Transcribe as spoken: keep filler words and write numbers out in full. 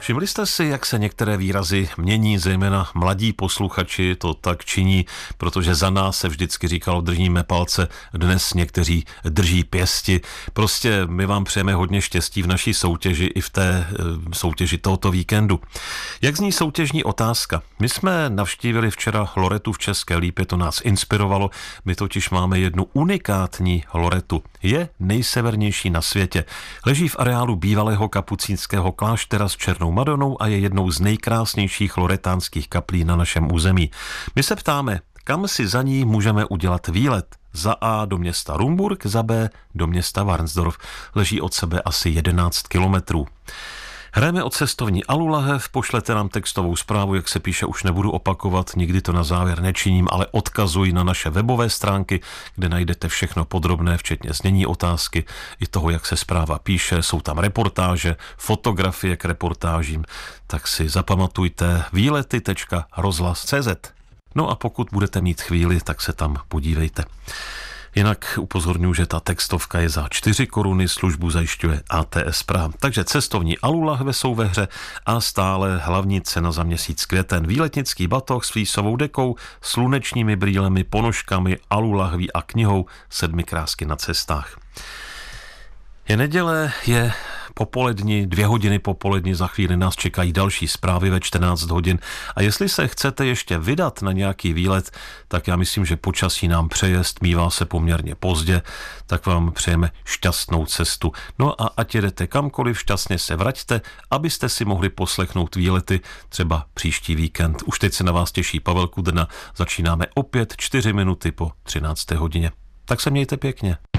Všimli jste si, jak se některé výrazy mění, zejména mladí posluchači to tak činí, protože za nás se vždycky říkalo držíme palce, dnes někteří drží pěsti. Prostě my vám přejeme hodně štěstí v naší soutěži i v té e, soutěži tohoto víkendu. Jak zní soutěžní otázka? My jsme navštívili včera Loretu v České Lípě, to nás inspirovalo, my totiž máme jednu unikátní Loretu. Je nejsevernější na světě. Leží v areálu bývalého kapucínského kláštera s černou Madonou a je jednou z nejkrásnějších loretánských kaplí na našem území. My se ptáme, kam si za ní můžeme udělat výlet? Za A do města Rumburk, za B do města Varnsdorf. Leží od sebe asi jedenáct kilometrů. Hrajeme o cestovní alulahev, pošlete nám textovou zprávu, jak se píše, už nebudu opakovat, nikdy to na závěr nečiním, ale odkazuji na naše webové stránky, kde najdete všechno podrobné, včetně znění otázky, i toho, jak se zpráva píše, jsou tam reportáže, fotografie k reportážím, tak si zapamatujte výlety tečka rozhlas tečka cé zet. No a pokud budete mít chvíli, tak se tam podívejte. Jinak upozorňuji, že ta textovka je za čtyři koruny, službu zajišťuje á té es Praha. Takže cestovní alulahve jsou ve hře a stále hlavní cena za měsíc květen. Výletnický batoh s flísovou dekou, slunečními brýlemi, ponožkami, alulahví a knihou Sedmi krásky na cestách. Je neděle, je popolední, dvě hodiny popolední, za chvíli nás čekají další zprávy ve čtrnáct hodin. A jestli se chcete ještě vydat na nějaký výlet, tak já myslím, že počasí nám přeje, stmívá se poměrně pozdě, tak vám přejeme šťastnou cestu. No a ať jedete kamkoliv, šťastně se vraťte, abyste si mohli poslechnout výlety třeba příští víkend. Už teď se na vás těší Pavel Kudrna, začínáme opět čtyři minuty po třinácté hodině. Tak se mějte pěkně.